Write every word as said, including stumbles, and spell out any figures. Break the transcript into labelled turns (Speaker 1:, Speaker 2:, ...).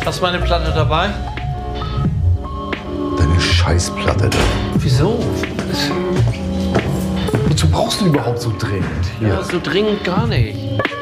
Speaker 1: Hast du meine Platte dabei?
Speaker 2: Deine Scheißplatte.
Speaker 1: Wieso?
Speaker 2: Wozu brauchst du überhaupt so dringend? Hier.
Speaker 1: Ja, so dringend gar nicht.